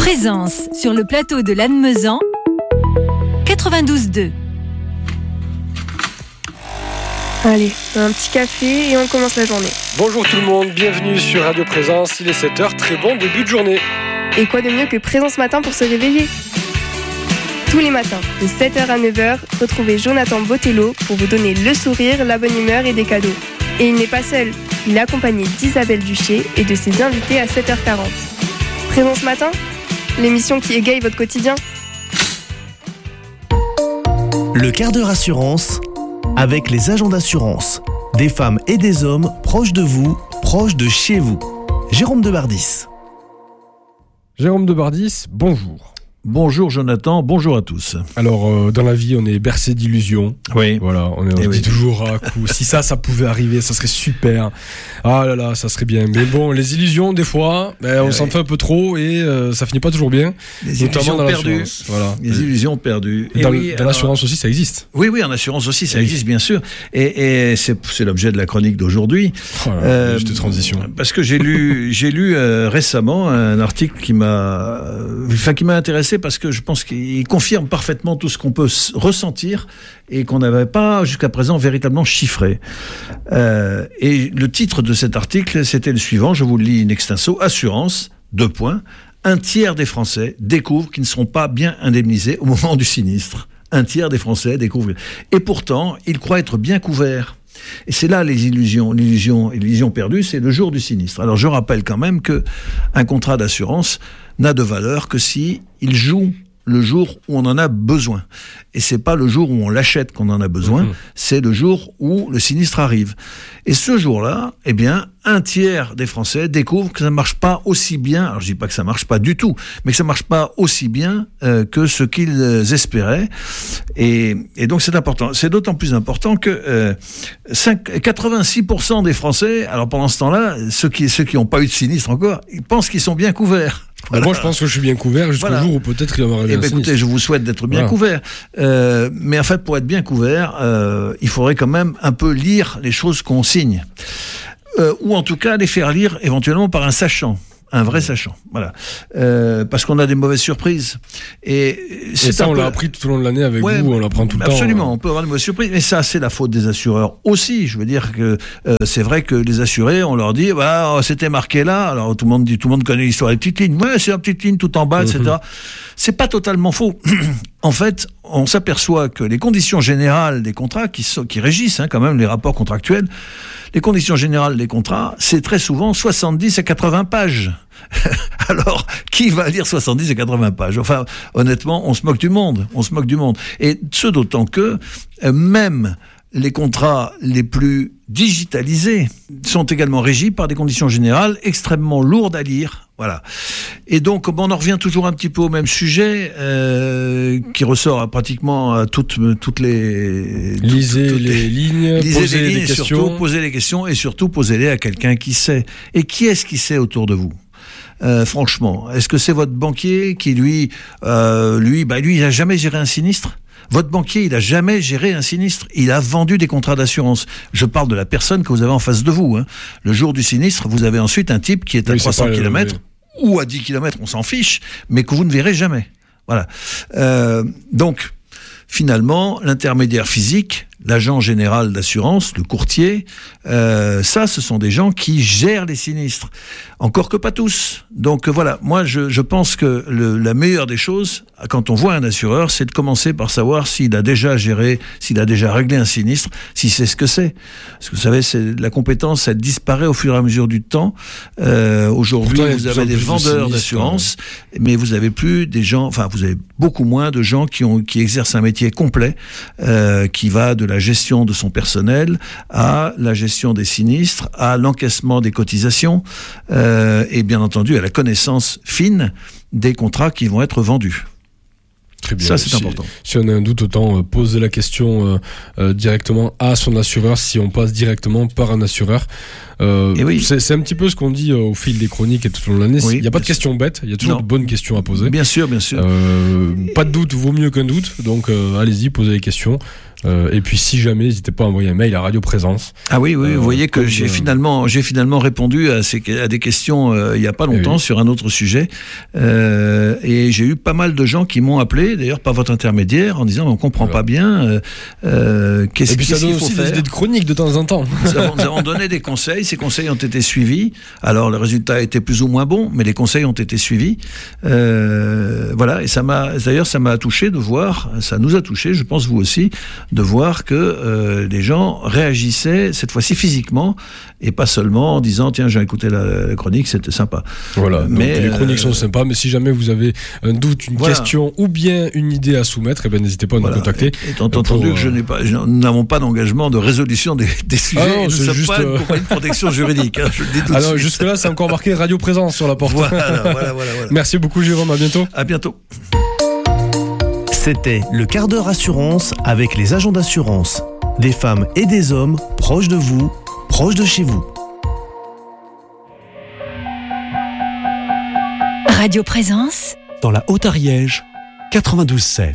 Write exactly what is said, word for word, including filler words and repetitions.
Présence sur le plateau de Lannemezan, quatre-vingt-douze deux. Allez, un petit café et on commence la journée. Bonjour tout le monde, bienvenue sur Radio Présence, il est sept heures, très bon début de journée. Et quoi de mieux que Présence Matin pour se réveiller ? Tous les matins, de sept heures à neuf heures, retrouvez Jonathan Botello pour vous donner le sourire, la bonne humeur et des cadeaux. Et il n'est pas seul, il est accompagné d'Isabelle Duché et de ses invités à sept heures quarante. Présence Matin, l'émission qui égaye votre quotidien. Le quart d'heure assurance, avec les agents d'assurance, des femmes et des hommes proches de vous, proches de chez vous. Jérôme Debardis. Jérôme Debardis, bonjour. Bonjour Jonathan, bonjour à tous. Alors euh, dans la vie on est bercé d'illusions. Oui. Voilà, on, est, on dit oui. toujours ah, coup, si ça ça pouvait arriver, ça serait super. Ah là là, ça serait bien. Mais bon, les illusions des fois, ben, on oui. s'en fait un peu trop et euh, ça finit pas toujours bien. Les illusions dans perdues. Voilà. Les illusions perdues. Et dans, oui, dans alors, l'assurance aussi, ça existe. Oui, oui, en assurance aussi, ça oui. existe bien sûr. Et, et c'est, c'est l'objet de la chronique d'aujourd'hui. Oh là, euh, juste transition. Parce que j'ai lu, j'ai lu euh, récemment un article qui m'a, enfin qui m'a intéressé. Parce que je pense qu'il confirme parfaitement tout ce qu'on peut ressentir et qu'on n'avait pas jusqu'à présent véritablement chiffré. Euh, et le titre de cet article, c'était le suivant, je vous le lis in extenso, assurance, deux points, un tiers des Français découvrent qu'ils ne seront pas bien indemnisés au moment du sinistre. Un tiers des Français découvrent. Et pourtant, ils croient être bien couverts. Et c'est là les illusions, l'illusion, l'illusion perdue, c'est le jour du sinistre. Alors je rappelle quand même que un contrat d'assurance n'a de valeur que si il joue le jour où on en a besoin. Et c'est pas le jour où on l'achète qu'on en a besoin, mmh. c'est le jour où le sinistre arrive. Et ce jour-là, eh bien, un tiers des Français découvrent que ça ne marche pas aussi bien, alors je dis pas que ça marche pas du tout, mais que ça marche pas aussi bien euh, que ce qu'ils espéraient. Et, et donc c'est important. C'est d'autant plus important que euh, cinq, quatre-vingt-six pour cent des Français, alors pendant ce temps-là, ceux qui ceux qui n'ont pas eu de sinistre encore, ils pensent qu'ils sont bien couverts. Voilà. Moi, je pense que je suis bien couvert jusqu'au voilà. jour où peut-être il va y avoir un sinistre. Écoutez, je vous souhaite d'être bien voilà. couvert. Euh, mais en fait, pour être bien couvert, euh, il faudrait quand même un peu lire les choses qu'on signe. Euh, ou en tout cas, les faire lire éventuellement par un sachant. Un vrai sachant, voilà. Euh, parce qu'on a des mauvaises surprises. Et, c'est et ça, on peu... l'a appris tout au long de l'année avec ouais, vous, on l'apprend tout le absolument, temps. Absolument, on peut avoir des mauvaises surprises. Mais ça, c'est la faute des assureurs aussi. Je veux dire que euh, c'est vrai que les assurés, on leur dit, bah, c'était marqué là. Alors tout le monde dit, tout le monde connaît l'histoire des petites lignes. Ouais, c'est la petite ligne tout en bas, mm-hmm. et cetera. C'est pas totalement faux. En fait, on s'aperçoit que les conditions générales des contrats, qui, sont, qui régissent hein, quand même les rapports contractuels, les conditions générales des contrats, c'est très souvent soixante-dix à quatre-vingts pages. Alors, qui va lire soixante-dix à quatre-vingts pages ? Enfin, honnêtement, on se moque du monde. On se moque du monde. Et ce d'autant que, euh, même les contrats les plus digitalisés sont également régis par des conditions générales extrêmement lourdes à lire. Voilà. Et donc, on en revient toujours un petit peu au même sujet, euh, qui ressort à pratiquement à toutes, toutes les... Lisez toutes, toutes les, les lignes, lisez posez les lignes, des questions. Surtout, posez les questions et surtout posez-les à quelqu'un qui sait. Et qui est-ce qui sait autour de vous ? Euh, franchement, est-ce que c'est votre banquier qui, lui, euh, lui, bah, lui, il n'a jamais géré un sinistre ? Votre banquier, il n'a jamais géré un sinistre. Il a vendu des contrats d'assurance. Je parle de la personne que vous avez en face de vous. Hein. Le jour du sinistre, vous avez ensuite un type qui est à oui, trois cents kilomètres le... ou à dix kilomètres, on s'en fiche, mais que vous ne verrez jamais. Voilà. Euh, donc, finalement, l'intermédiaire physique, l'agent général d'assurance, le courtier, euh, ça, ce sont des gens qui gèrent les sinistres. Encore que pas tous. Donc voilà, moi je, je pense que le, la meilleure des choses, quand on voit un assureur, c'est de commencer par savoir s'il a déjà géré, s'il a déjà réglé un sinistre, si c'est ce que c'est. Parce que vous savez, c'est, la compétence, elle disparaît au fur et à mesure du temps. Euh, aujourd'hui, Pourtant, vous avez des vendeurs de d'assurance, ouais. mais vous avez plus des gens, enfin vous avez beaucoup moins de gens qui, ont, qui exercent un métier complet, euh, qui va de la gestion de son personnel à la gestion des sinistres, à l'encaissement des cotisations, euh, et bien entendu à la connaissance fine des contrats qui vont être vendus. Très bien. Ça, c'est si, important. Si on a un doute, autant euh, poser la question euh, euh, directement à son assureur, si on passe directement par un assureur. Euh, Et oui. c'est, c'est un petit peu ce qu'on dit euh, au fil des chroniques et tout au long de l'année. Oui, il n'y a pas de bien sûr. questions bêtes, il y a toujours Non. de bonnes questions à poser. Bien sûr, bien sûr. Euh, pas de doute vaut mieux qu'un doute, donc euh, allez-y, posez les questions. Euh, et puis si jamais, n'hésitez pas à envoyer un mail à Radio Présence. Ah oui, oui, Euh, vous voyez que comme, j'ai euh, finalement, j'ai finalement répondu à, ces, à des questions euh, il n'y a pas longtemps oui. sur un autre sujet. Euh, et j'ai eu pas mal de gens qui m'ont appelé, d'ailleurs par votre intermédiaire, en disant on comprend Voilà. pas bien, euh, euh, qu'est-ce, Et puis ça qu'est-ce donne qu'il faut aussi des faire. idées de chroniques de temps en temps. Nous avons, nous avons donné des conseils, ces conseils ont été suivis. Alors le résultat a été plus ou moins bon, mais les conseils ont été suivis. Euh, voilà, et ça m'a, d'ailleurs ça m'a touché de voir, ça nous a touché, je pense vous aussi, de voir que euh, les gens réagissaient cette fois-ci physiquement et pas seulement en disant tiens j'ai écouté la, la chronique, c'était sympa. Voilà, donc Mais, les chroniques euh, sont sympas, mais si jamais vous avez un doute, une Voilà. question ou bien une idée à soumettre, eh ben, n'hésitez pas à Voilà. nous contacter. Et- Étant Pour, entendu euh, que je n'ai pas, je- nous n'avons pas d'engagement de résolution des, des sujets, Ah non, et nous ne c'est sommes juste, pas une euh, compagnie de protection juridique. Hein, je le dis tout de Alors suite. jusque-là, c'est encore marqué Radio Présence sur la porte. Voilà, voilà, voilà, voilà. Merci beaucoup Jérôme, à bientôt. À bientôt. C'était le quart d'heure assurance avec les agents d'assurance. Des femmes et des hommes proches de vous, proches de chez vous. Radio Présence. Dans la Haute-Ariège, quatre-vingt-douze sept.